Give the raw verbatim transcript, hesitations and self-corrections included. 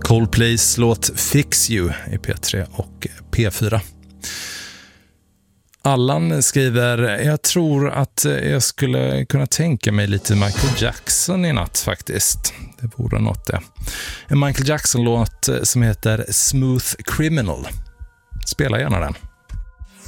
Coldplays låt Fix You i P tre och P fyra. Allan skriver: jag tror att jag skulle kunna tänka mig lite Michael Jackson i natt faktiskt. Det vore något det. En Michael Jackson-låt som heter Smooth Criminal. Spela gärna den.